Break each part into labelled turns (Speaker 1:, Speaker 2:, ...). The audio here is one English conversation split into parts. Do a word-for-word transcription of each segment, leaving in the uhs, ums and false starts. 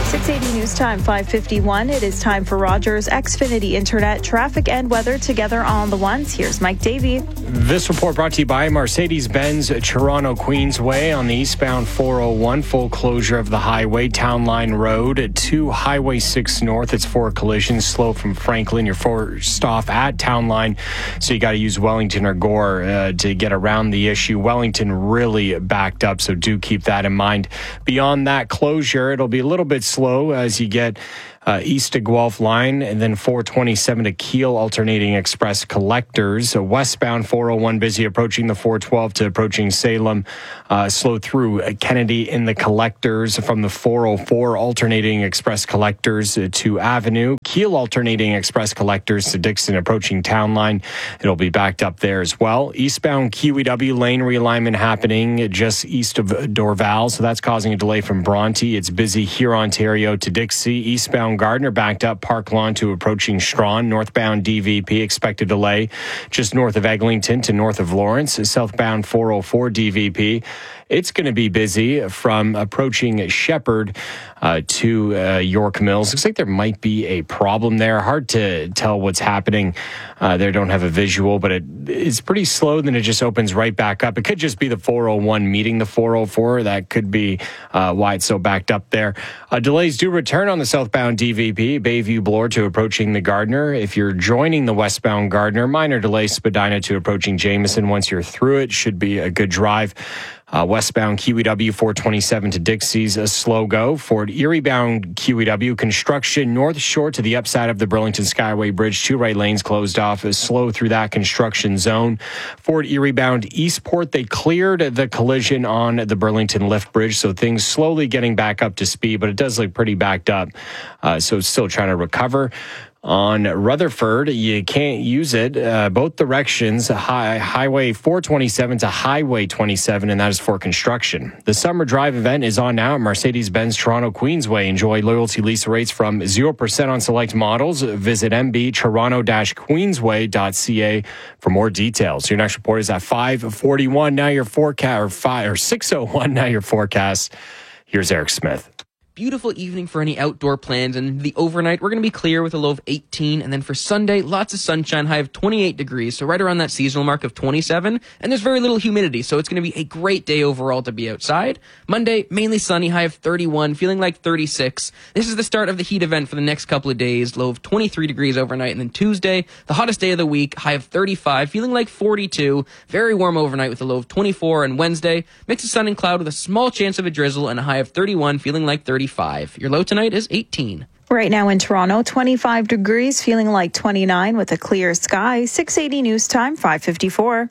Speaker 1: six eighty News Time, five fifty-one. It is time for Rogers Xfinity Internet traffic and weather together on the ones. Here's Mike Davey.
Speaker 2: This report brought to you by Mercedes-Benz Toronto Queensway on the eastbound four oh one. Full closure of the highway, Town Line Road to Highway six North. It's four collisions, slow from Franklin. You're forced off at Town Line, so you got to use Wellington or Gore uh, to get around the issue. Wellington really backed up, so do keep that in mind. Beyond that closure, it'll be a little bit slow as you get uh, east to Guelph Line, and then four twenty-seven to Kiel alternating express collectors. Uh, westbound four oh one busy approaching the four twelve to approaching Salem. Uh, slow through Kennedy in the collectors from the four oh four alternating express collectors to Avenue. Kiel alternating express collectors to Dixon approaching Town Line. It'll be backed up there as well. Eastbound Q E W lane realignment happening just east of Dorval, so that's causing a delay from Bronte. It's busy here, Ontario to Dixie. Eastbound Gardner backed up Park Lawn to approaching Strawn. Northbound D V P expected delay just north of Eglinton to north of Lawrence. Southbound four oh four D V P. It's going to be busy from approaching Shepherd uh, to uh, York Mills. Looks like there might be a problem there. Hard to tell what's happening. Uh, they don't have a visual, but it, it's pretty slow. Then it just opens right back up. It could just be the four oh one meeting the four oh four. That could be uh, why it's so backed up there. Uh, delays do return on the southbound D V P, Bayview Bloor to approaching the Gardner. If you're joining the westbound Gardner, minor delay Spadina to approaching Jameson. Once you're through it, should be a good drive. Uh, westbound Q E W four twenty-seven to Dixie's a slow go. Fort Erie bound Q E W construction North Shore to the upside of the Burlington Skyway Bridge. Two right lanes closed off. Is slow through that construction zone. Fort Erie bound Eastport, they cleared the collision on the Burlington Lift Bridge, so things slowly getting back up to speed, but it does look pretty backed up. Uh, so it's still trying to recover. On Rutherford, you can't use it. Uh, both directions, high, Highway four twenty-seven to Highway twenty-seven, and that is for construction. The Summer Drive event is on now at Mercedes-Benz Toronto Queensway. Enjoy loyalty lease rates from zero percent on select models. Visit m b toronto dash queensway dot c a for more details. Your next report is at five forty-one. Now your forecast, or, five, or six oh one, now your forecast. Here's Eric Smith.
Speaker 3: Beautiful evening for any outdoor plans, and the overnight we're going to be clear with a low of eighteen, and then for Sunday, lots of sunshine, high of twenty-eight degrees, so right around that seasonal mark of twenty-seven, and there's very little humidity, so it's going to be a great day overall to be outside. Monday, mainly sunny, high of thirty-one, feeling like thirty-six. This is the start of the heat event for the next couple of days, low of twenty-three degrees overnight, and then Tuesday, the hottest day of the week, high of thirty-five, feeling like forty-two, very warm overnight with a low of twenty-four, and Wednesday, mix of sun and cloud with a small chance of a drizzle and a high of thirty-one, feeling like thirty-five. Your low tonight is eighteen.
Speaker 1: Right now in Toronto, twenty-five degrees, feeling like twenty-nine with a clear sky. six eighty News Time, five fifty-four.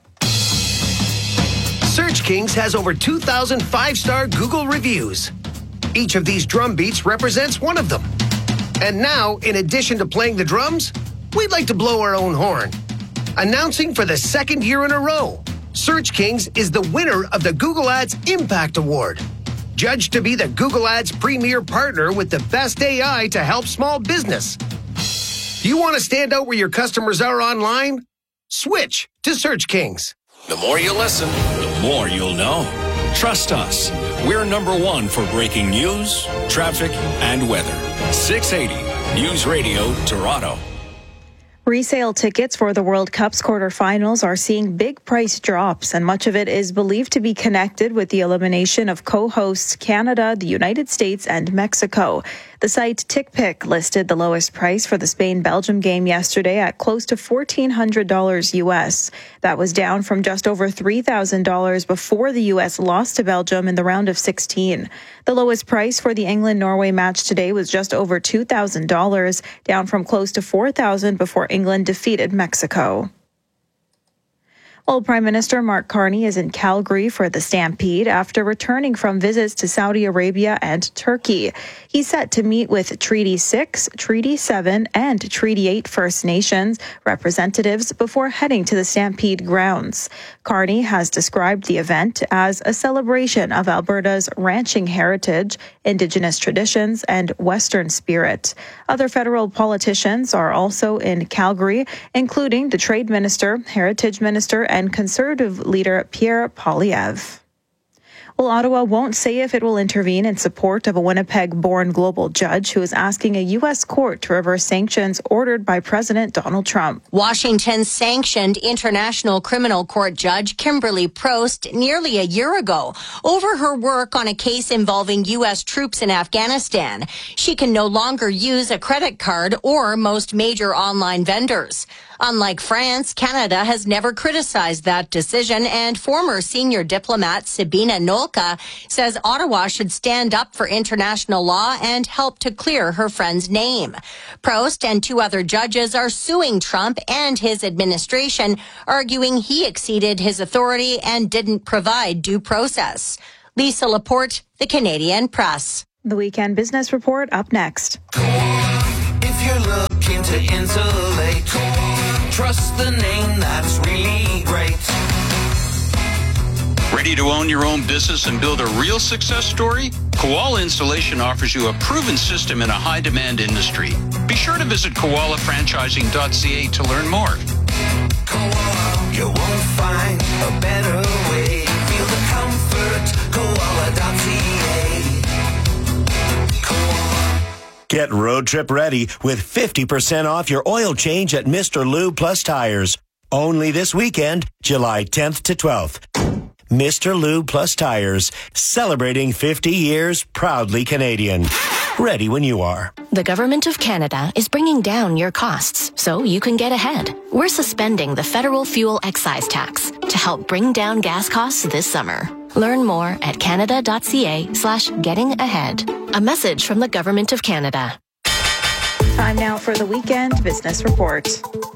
Speaker 4: Search Kings has over two thousand five-star Google reviews. Each of these drum beats represents one of them. And now, in addition to playing the drums, we'd like to blow our own horn. Announcing for the second year in a row, Search Kings is the winner of the Google Ads Impact Award. Judged to be the Google Ads premier partner with the best A I to help small business. Do you want to stand out where your customers are online? Switch to Search Kings.
Speaker 5: The more you listen, the more you'll know. Trust us. We're number one for breaking news, traffic, and weather. six eighty News Radio Toronto.
Speaker 1: Resale tickets for the World Cup's quarterfinals are seeing big price drops, and much of it is believed to be connected with the elimination of co-hosts Canada, the United States, and Mexico. The site TickPick listed the lowest price for the Spain-Belgium game yesterday at close to fourteen hundred dollars U S. That was down from just over three thousand dollars before the U S lost to Belgium in the round of sixteen. The lowest price for the England-Norway match today was just over two thousand dollars, down from close to four thousand dollars before England defeated Mexico. Well, Prime Minister Mark Carney is in Calgary for the Stampede after returning from visits to Saudi Arabia and Turkey. He's set to meet with Treaty six, Treaty seven, and Treaty eight First Nations representatives before heading to the Stampede grounds. Carney has described the event as a celebration of Alberta's ranching heritage, Indigenous traditions, and Western spirit. Other federal politicians are also in Calgary, including the Trade Minister, Heritage Minister, and Conservative leader Pierre Poilievre. Well, Ottawa won't say if it will intervene in support of a Winnipeg-born global judge who is asking a U S court to reverse sanctions ordered by President Donald Trump.
Speaker 6: Washington sanctioned International Criminal Court Judge Kimberly Prost nearly a year ago over her work on a case involving U S troops in Afghanistan. She can no longer use a credit card or most major online vendors. Unlike France, Canada has never criticized that decision, and former senior diplomat Sabina Nolka says Ottawa should stand up for international law and help to clear her friend's name. Prost and two other judges are suing Trump and his administration, arguing he exceeded his authority and didn't provide due process. Lisa Laporte, The Canadian Press.
Speaker 1: The Weekend Business Report up next.
Speaker 7: If you're looking to insulate, trust the name that's really great.
Speaker 8: Ready to own your own business and build a real success story? Koala Installation offers you a proven system in a high-demand industry. Be sure to visit koala franchising dot c a to learn more.
Speaker 7: Koala, you won't find a better way. Feel the comfort, koala dot c a. Koala.
Speaker 9: Get road trip ready with fifty percent off your oil change at Mister Lube Plus Tires. Only this weekend, July tenth to twelfth. Mister Lube Plus Tires, celebrating fifty years, proudly Canadian. Ready when you are.
Speaker 10: The Government of Canada is bringing down your costs so you can get ahead. We're suspending the federal fuel excise tax to help bring down gas costs this summer. Learn more at canada dot c a slash getting ahead. A message from the Government of Canada.
Speaker 1: Time now for the Weekend Business Report.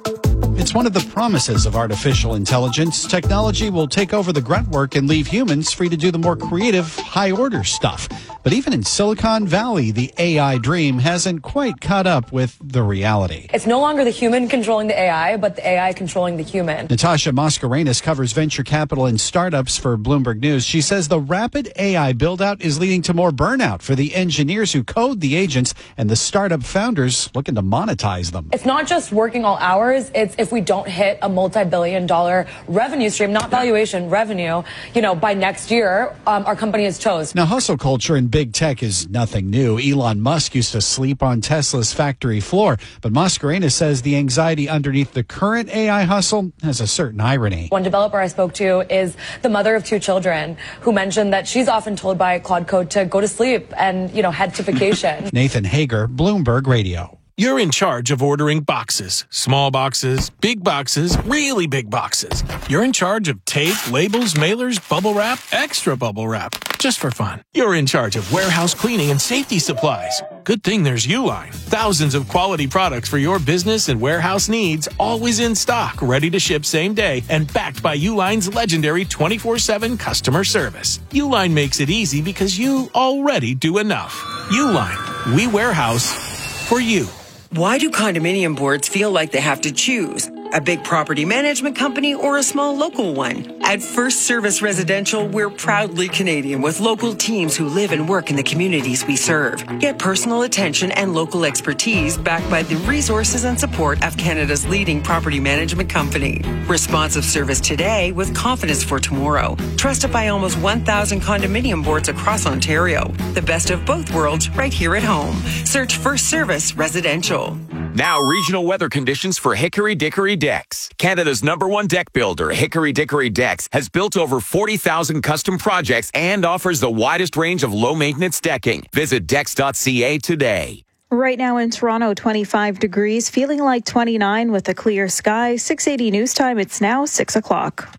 Speaker 11: It's one of the promises of artificial intelligence. Technology will take over the grunt work and leave humans free to do the more creative, high-order stuff. But even in Silicon Valley, the A I dream hasn't quite caught up with the reality.
Speaker 12: It's no longer the human controlling the A I, but the A I controlling the human.
Speaker 11: Natasha Mascarenas covers venture capital and startups for Bloomberg News. She says the rapid A I build-out is leading to more burnout for the engineers who code the agents and the startup founders looking to monetize them.
Speaker 12: It's not just working all hours. It's if we don't hit a multi-billion dollar revenue stream, not valuation, revenue, you know, by next year, um, our company is toast.
Speaker 11: Now, hustle culture in big tech is nothing new. Elon Musk used to sleep on Tesla's factory floor, but Mascarenas says the anxiety underneath the current A I hustle has a certain irony.
Speaker 12: One developer I spoke to is the mother of two children who mentioned that she's often told by Claude Code to go to sleep and, you know, head to vacation.
Speaker 11: Nathan Hager, Bloomberg Radio.
Speaker 13: You're in charge of ordering boxes. Small boxes, big boxes, really big boxes. You're in charge of tape, labels, mailers, bubble wrap, extra bubble wrap, just for fun. You're in charge of warehouse cleaning and safety supplies. Good thing there's Uline. Thousands of quality products for your business and warehouse needs, always in stock, ready to ship same day, and backed by Uline's legendary twenty-four seven customer service. Uline makes it easy because you already do enough. Uline, we warehouse for you.
Speaker 14: Why do condominium boards feel like they have to choose? A big property management company or a small local one? At First Service Residential, we're proudly Canadian with local teams who live and work in the communities we serve. Get personal attention and local expertise backed by the resources and support of Canada's leading property management company. Responsive service today with confidence for tomorrow. Trusted by almost one thousand condominium boards across Ontario. The best of both worlds right here at home. Search First Service Residential.
Speaker 15: Now, regional weather conditions for Hickory Dickory Decks. Canada's number one deck builder, Hickory Dickory Decks, has built over forty thousand custom projects and offers the widest range of low-maintenance decking. Visit decks dot c a today.
Speaker 1: Right now in Toronto, twenty-five degrees, feeling like twenty-nine with a clear sky. six eighty news time, it's now six o'clock.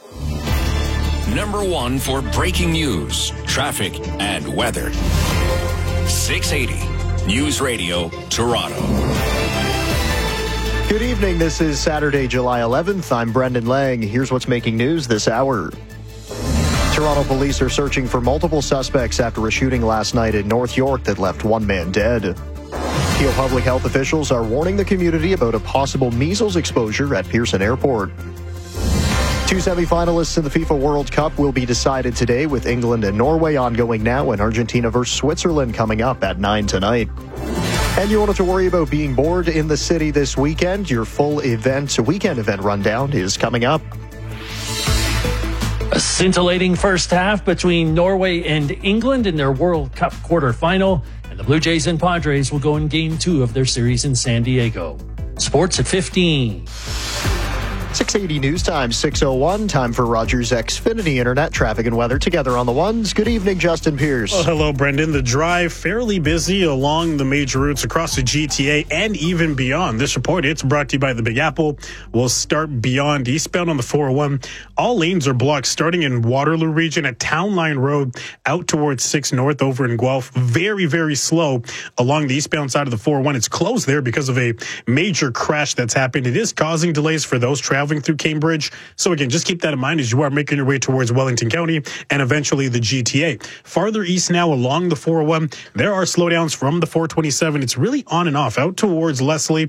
Speaker 5: Number one for breaking news, traffic, and weather. six eighty News Radio, Toronto.
Speaker 16: Good evening. This is Saturday, July eleventh. I'm Brendan Lang. Here's what's making news this hour. Toronto police are searching for multiple suspects after a shooting last night in North York that left one man dead. Peel public health officials are warning the community about a possible measles exposure at Pearson Airport. Two semifinalists in the FIFA World Cup will be decided today, with England and Norway ongoing now and Argentina versus Switzerland coming up at nine tonight. And you wanted to worry about being bored in the city this weekend? Your full event, weekend event rundown is coming up.
Speaker 17: A A scintillating first half between Norway and England in their World Cup quarterfinal, and the Blue Jays and Padres will go in game two of their series in San Diego. Sports at fifteen.
Speaker 16: six eighty News Time, six oh one. Time for Rogers Xfinity Internet traffic and weather together on the ones. Good evening, Justin Pierce.
Speaker 18: Well, hello, Brendan. The drive fairly busy along the major routes across the G T A and even beyond. This report, it's brought to you by the Big Apple. We'll start beyond eastbound on the four oh one. All lanes are blocked starting in Waterloo region at Town Line Road out towards six North over in Guelph. Very, very slow along the eastbound side of the four oh one. It's closed there because of a major crash that's happened. It is causing delays for those traveling through Cambridge. So again, just keep that in mind as you are making your way towards Wellington County and eventually the G T A. Farther east now along the four oh one, there are slowdowns from the four twenty-seven. It's really on and off out towards Leslie